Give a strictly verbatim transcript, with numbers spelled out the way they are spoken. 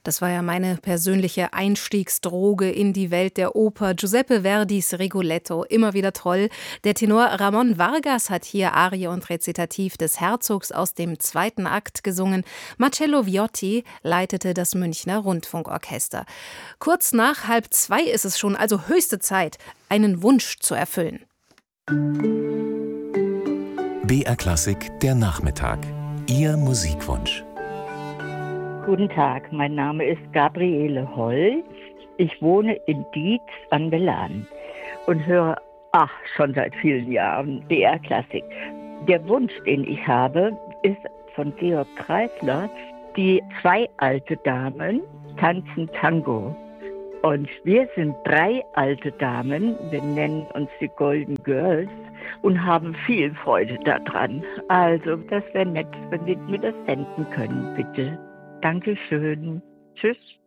Das war ja meine persönliche Einstiegsdroge in die Welt der Oper. Giuseppe Verdis Rigoletto, immer wieder toll. Der Tenor Ramon Vargas hat hier Arie und Rezitativ des Herzogs aus dem zweiten Akt gesungen. Marcello Viotti leitete das Münchner Rundfunkorchester. Kurz nach halb zwei ist es schon, also höchste Zeit, einen Wunsch zu erfüllen. B R Klassik, der Nachmittag. Ihr Musikwunsch. Guten Tag, mein Name ist Gabriele Holl. Ich wohne in Dietz an der Lahn und höre, ach, schon seit vielen Jahren B R Klassik. Der Wunsch, den ich habe, ist von Georg Kreisler, die zwei alte Damen tanzen Tango. Und wir sind drei alte Damen, wir nennen uns die Golden Girls und haben viel Freude daran. Also, das wäre nett, wenn Sie mir das senden können, bitte. Dankeschön. Tschüss.